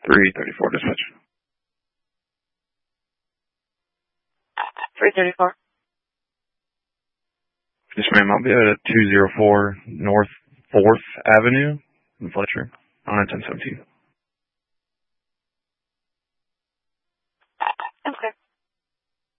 334 dispatch. 334. Yes, ma'am. I'll be at 204 North 4th Avenue in Fletcher on 1017.